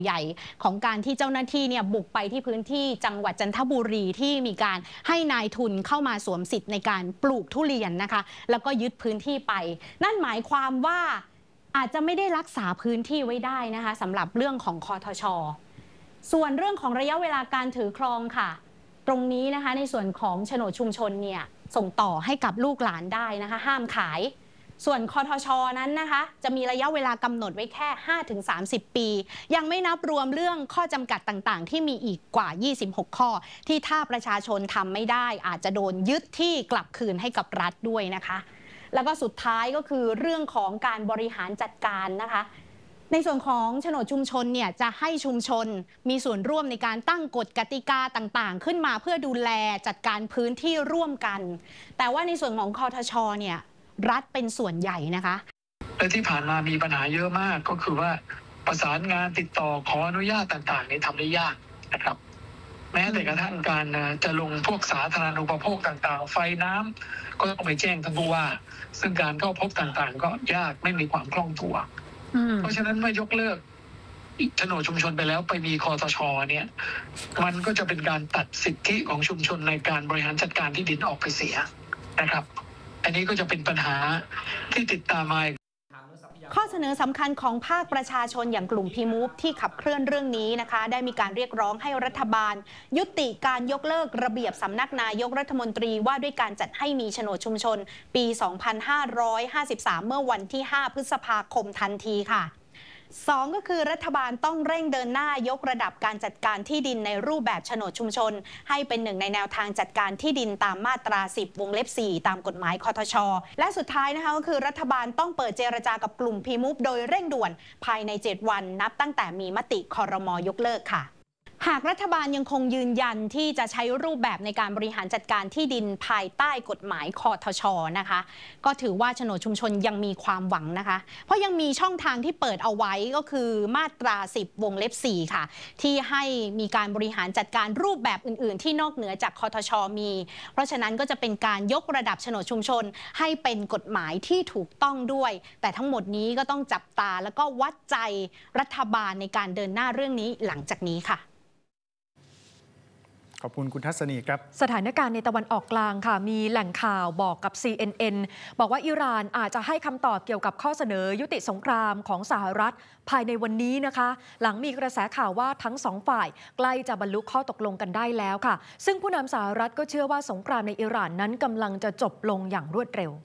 ใหญ่ของการที่เจ้าหน้าที่เนี่ยบุกไปที่พื้นที่จังหวัดจันทบุรีที่มีการให้นายทุนเข้ามาสวมสิทธิ์ในการปลูกทุเรียนนะคะแล้วก็ยึดพื้นที่ไปนั่นหมายความว่าอาจจะไม่ได้รักษาพื้นที่ไว้ได้นะคะสำหรับเรื่องของคทช.ส่วนเรื่องของระยะเวลาการถือครองค่ะตรงนี้นะคะในส่วนของโฉนดชุมชนเนี่ยส่งต่อให้กับลูกหลานได้นะคะห้ามขายส่วนคทช.นั้นนะคะจะมีระยะเวลากำหนดไว้แค่ 5-30 ปียังไม่นับรวมเรื่องข้อจำกัดต่างๆที่มีอีกกว่า 26 ข้อที่ถ้าประชาชนทำไม่ได้อาจจะโดนยึดที่กลับคืนให้กับรัฐด้วยนะคะแล้วก็สุดท้ายก็คือเรื่องของการบริหารจัดการนะคะในส่วนของโฉนดชุมชนเนี่ยจะให้ชุมชนมีส่วนร่วมในการตั้งกฎกติกาต่างๆขึ้นมาเพื่อดูแลจัดการพื้นที่ร่วมกันแต่ว่าในส่วนของคทช.เนี่ยรัฐเป็นส่วนใหญ่นะคะและที่ผ่านมามีปัญหาเยอะมากก็คือว่าประสานงานติดต่อขออนุญาตต่างๆนี่ทำได้ยากนะครับแม้แต่กระทั่งการจะลงพวกสาธารณูปโภคต่างๆไฟน้ำก็ต้องไปแจ้งท่านผู้ว่าซึ่งการเข้าพบต่างๆก็ยากไม่มีความคล่องตัวเพราะฉะนั้นเมื่อยกเลิกโฉนดชุมชนไปแล้วไปมีคทช.เนี่ยมันก็จะเป็นการตัดสิทธิของชุมชนในการบริหารจัดการที่ดินออกไปเสียนะครับอันนี้ก็จะเป็นปัญหาที่ติดตามมาข้อเสนอสำคัญของภาคประชาชนอย่างกลุ่มพีมูฟที่ขับเคลื่อนเรื่องนี้นะคะได้มีการเรียกร้องให้รัฐบาลยุติการยกเลิกระเบียบสำนักนายกรัฐมนตรีว่าด้วยการจัดให้มีโฉนดชุมชนปี 2553 เมื่อวันที่ 5 พฤษภาคมทันทีค่ะ2ก็คือรัฐบาลต้องเร่งเดินหน้ายกระดับการจัดการที่ดินในรูปแบบโฉนดชุมชนให้เป็นหนึ่งในแนวทางจัดการที่ดินตามมาตรา 10 วงเล็บ 4 ตามกฎหมายคทช.และสุดท้ายนะคะก็คือรัฐบาลต้องเปิดเจรจากับกลุ่มพีมูฟโดยเร่งด่วนภายใน 7 วันนับตั้งแต่มีมติครม.ยกเลิกค่ะหากรัฐบาลยังคงยืนยันที่จะใช้รูปแบบในการบริหารจัดการที่ดินภายใต้กฎหมายคทช.นะคะก็ถือว่าโฉนดชุมชนยังมีความหวังนะคะเพราะยังมีช่องทางที่เปิดเอาไว้ก็คือมาตรา 10 วงเล็บ 4 ค่ะที่ให้มีการบริหารจัดการรูปแบบอื่นๆที่นอกเหนือจากคทช.มีเพราะฉะนั้นก็จะเป็นการยกระดับโฉนดชุมชนให้เป็นกฎหมายที่ถูกต้องด้วยแต่ทั้งหมดนี้ก็ต้องจับตาแล้วก็วัดใจรัฐบาลในการเดินหน้าเรื่องนี้หลังจากนี้ค่ะขอบคุณคุณทัศนีครับสถานการณ์ในตะวันออกกลางค่ะมีแหล่งข่าวบอกกับ CNN บอกว่าอิหร่านอาจจะให้คำตอบเกี่ยวกับข้อเสนอยุติสงครามของสหรัฐภายในวันนี้นะคะหลังมีกระแสข่าวว่าทั้งสองฝ่ายใกล้จะบรรลุข้อตกลงกันได้แล้วค่ะซึ่งผู้นำสหรัฐก็เชื่อว่าสงครามในอิหร่านนั้นกำลังจะจบลงอย่างรวดเร็ว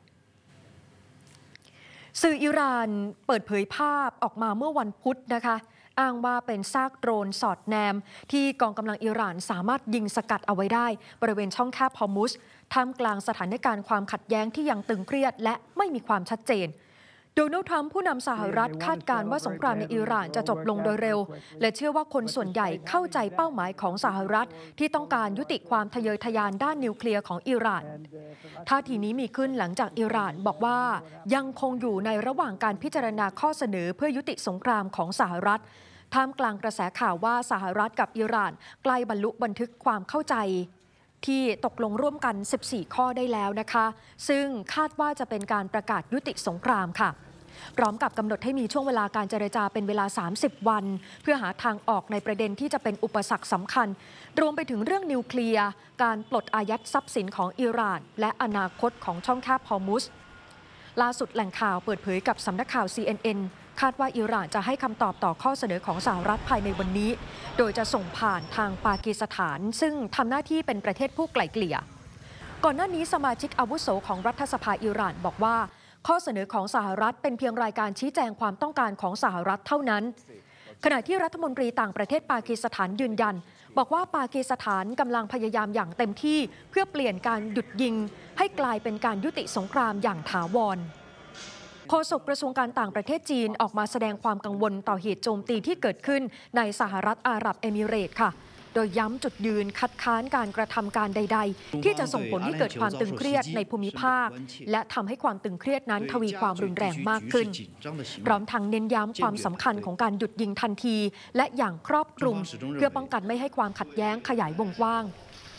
สื่ออิหร่านเปิดเผยภาพออกมาเมื่อวันพุธนะคะอ้างว่าเป็นซากโดรนสอดแนมที่กองกำลังอิหร่านสามารถยิงสกัดเอาไว้ได้บริเวณช่องแคบฮอร์มุซท่ามกลางสถานการณ์ความขัดแย้งที่ยังตึงเครียดและไม่มีความชัดเจนโดนัลด์ทรัมป์ผู้นำสหรัฐคาดการณ์ว่าสงครามในอิหร่านจะจบลงโดยเร็วและเชื่อว่าคนส่วนใหญ่เข้าใจเป้าหมายของสหรัฐที่ต้องการยุติความทะเยอทะยานด้านนิวเคลียร์ของอิหร่านท่าทีนี้มีขึ้นหลังจากอิหร่านบอกว่ายังคงอยู่ในระหว่างการพิจารณาข้อเสนอเพื่อยุติสงครามของสหรัฐท่ามกลางกระแสข่าวว่าสหรัฐกับอิหร่านใกล้บรรลุบันทึกความเข้าใจที่ตกลงร่วมกัน14ข้อได้แล้วนะคะซึ่งคาดว่าจะเป็นการประกาศยุติสงครามค่ะพร้อมกับกำหนดให้มีช่วงเวลาการเจรจาเป็นเวลา30วันเพื่อหาทางออกในประเด็นที่จะเป็นอุปสรรคสำคัญรวมไปถึงเรื่องนิวเคลียร์การปลดอายัดทรัพย์สินของอิหร่านและอนาคตของช่องแคบฮอร์มุซล่าสุดแหล่งข่าวเปิดเผยกับสำนักข่าว CNNคาดว่าอิหร่านจะให้คำตอบต่อข้อเสนอของสหรัฐภายในวันนี้โดยจะส่งผ่านทางปากีสถานซึ่งทำหน้าที่เป็นประเทศผู้ไกล่เกลี่ยก่อนหน้านี้สมาชิกอาวุโสของรัฐสภาอิหร่านบอกว่าข้อเสนอของสหรัฐเป็นเพียงรายการชี้แจงความต้องการของสหรัฐเท่านั้นขณะที่รัฐมนตรีต่างประเทศปากีสถานยืนยันบอกว่าปากีสถานกำลังพยายามอย่างเต็มที่เพื่อเปลี่ยนการหยุดยิงให้กลายเป็นการยุติสงครามอย่างถาวรโฆษกกระทรวงการต่างประเทศจีนออกมาแสดงความกังวลต่อเหตุโจมตีที่เกิดขึ้นในสหรัฐอาหรับเอมิเรตส์ค่ะโดยย้ำจุดยืนคัดค้านการกระทำการใดๆที่จะส่งผลให้เกิดความตึงเครียดในภูมิภาคและทำให้ความตึงเครียดนั้นทวีความรุนแรงมากขึ้นพร้อมทั้งเน้นย้ำความสำคัญของการหยุดยิงทันทีและอย่างครอบคลุมเพื่อป้องกันไม่ให้ความขัดแย้งขยายวงกว้าง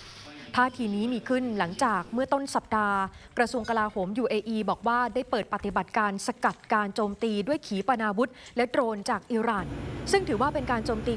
ท่าทีนี้มีขึ้นหลังจากเมื่อต้นสัปดาห์กระทรวงกลาโหม UAE บอกว่าได้เปิดปฏิบัติการสกัดการโจมตีด้วยขีปนาวุธและโดรนจากอิหร่านซึ่งถือว่าเป็นการโจมตี